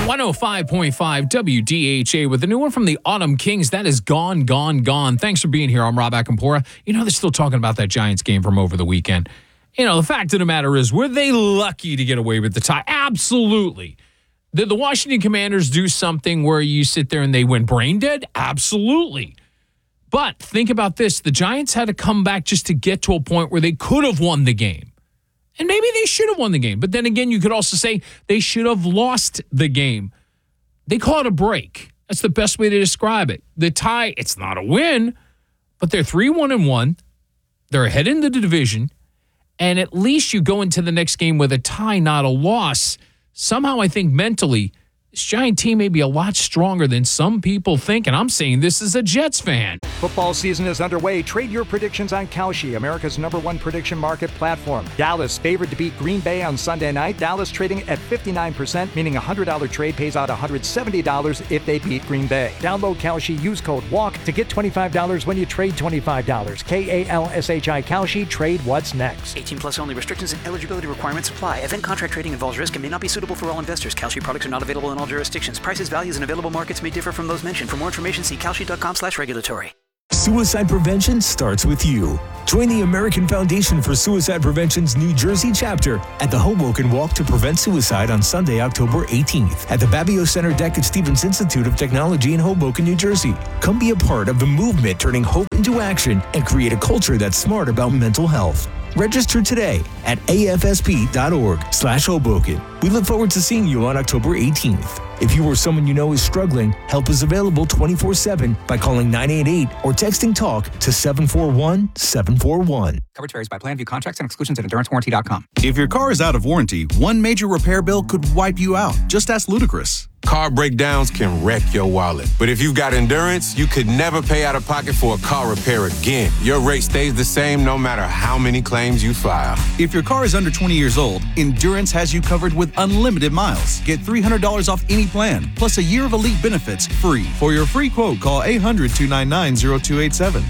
105.5 WDHA with the new one from the Autumn Kings. That is Gone, Gone, Gone. Thanks for being here. I'm Rob Akampora. You know, they're still talking about that Giants game from over the weekend. You know, the fact of the matter is, were they lucky to get away with the tie? Absolutely. Did the Washington Commanders do something where you sit there and they went brain dead? Absolutely. But think about this. The Giants had to come back just to get to a point where they could have won the game. And maybe they should have won the game. But then again, you could also say they should have lost the game. They call it a break. That's the best way to describe it. The tie, it's not a win, but they're 3-1-1. They're ahead in the division. And at least you go into the next game with a tie, not a loss. Somehow I think mentally, this Giant team may be a lot stronger than some people think, and I'm saying this as a Jets fan. Football season is underway. Trade your predictions on Kalshi, America's #1 prediction market platform. Dallas favored to beat Green Bay on Sunday night. Dallas trading at 59%, meaning a $100 trade pays out $170 if they beat Green Bay. Download Kalshi, use code WALK to get $25 when you trade $25. KALSHI Kalshi, trade what's next. 18 plus only. Restrictions and eligibility requirements apply. Event contract trading involves risk and may not be suitable for all investors. Kalshi products are not available in all jurisdictions. Prices, values, and available markets may differ from those mentioned. For more information, see kalshi.com/regulatory. Suicide prevention starts with you. Join the American Foundation for Suicide Prevention's New Jersey chapter at the Hoboken Walk to Prevent Suicide on Sunday, October 18th at the Babio Center deck at Stevens Institute of Technology in Hoboken, New Jersey. Come be a part of the movement turning hope into action and create a culture that's smart about mental health. Register today at afsp.org/Hoboken. We look forward to seeing you on October 18th. If you or someone you know is struggling, help is available 24/7 by calling 988 or texting TALK to 741-741. Coverage varies by plan. View contracts and exclusions at EnduranceWarranty.com. If your car is out of warranty, one major repair bill could wipe you out. Just ask Ludacris. Car breakdowns can wreck your wallet. But if you've got Endurance, you could never pay out of pocket for a car repair again. Your rate stays the same no matter how many claims you file. If your car is under 20 years old, Endurance has you covered with unlimited miles. Get $300 off any plan, plus a year of elite benefits free. For your free quote, call 800-299-0287.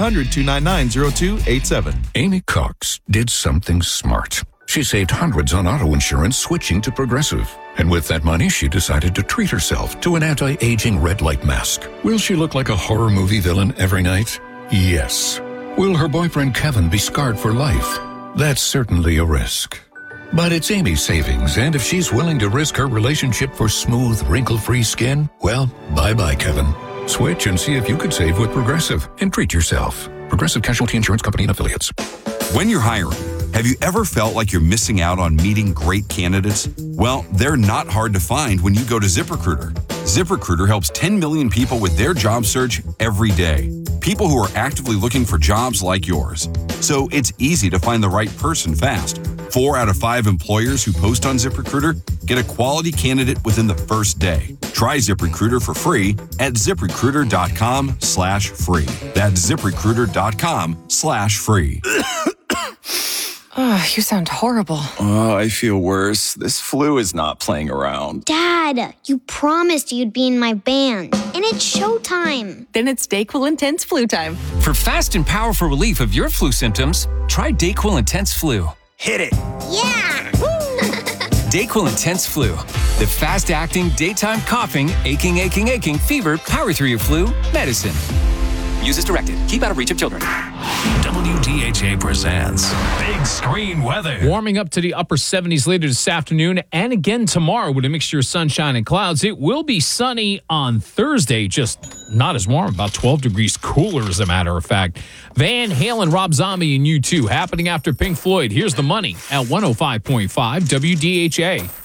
800-299-0287. Amy Cox did something smart. She saved hundreds on auto insurance switching to Progressive. And with that money, she decided to treat herself to an anti-aging red light mask. Will she look like a horror movie villain every night? Yes. Will her boyfriend Kevin be scarred for life? That's certainly a risk. But it's Amy's savings, and if she's willing to risk her relationship for smooth, wrinkle-free skin, well, bye-bye, Kevin. Switch and see if you could save with Progressive and treat yourself. Progressive Casualty Insurance Company and Affiliates. When you're hiring, have you ever felt like you're missing out on meeting great candidates? Well, they're not hard to find when you go to ZipRecruiter. ZipRecruiter helps 10 million people with their job search every day. People who are actively looking for jobs like yours. So it's easy to find the right person fast. 4 out of 5 employers who post on ZipRecruiter get a quality candidate within the first day. Try ZipRecruiter for free at ZipRecruiter.com/free. That's ZipRecruiter.com/free. Oh, you sound horrible. Oh, I feel worse. This flu is not playing around. Dad, you promised you'd be in my band, and it's showtime. Then it's DayQuil Intense Flu time. For fast and powerful relief of your flu symptoms, try DayQuil Intense Flu. Hit it. Yeah. DayQuil Intense Flu. The fast-acting, daytime coughing, aching, fever, power through your flu medicine. Use as directed. Keep out of reach of children. WDHA presents Big Screen Weather. Warming up to the upper 70s later this afternoon and again tomorrow with a mixture of sunshine and clouds. It will be sunny on Thursday, just not as warm, about 12 degrees cooler as a matter of fact. Van Halen, Rob Zombie, and U2 happening after Pink Floyd. Here's the money at 105.5 WDHA.